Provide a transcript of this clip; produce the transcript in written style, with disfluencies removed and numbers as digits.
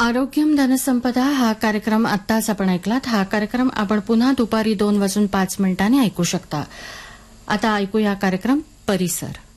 आरोग्यम धनसंपदा हा कार्यक्रम आत्ताच आपण ऐकलात. हा कार्यक्रम आपण पुन्हा दुपारी 2:05 ऐकू शकता. आता ऐकूया कार्यक्रम परिसर.